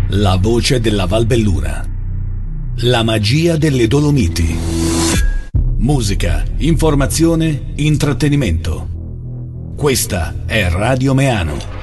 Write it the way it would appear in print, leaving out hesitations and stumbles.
La voce della Val Belluna. La magia delle Dolomiti. Musica, informazione, intrattenimento. Questa è Radio Meano.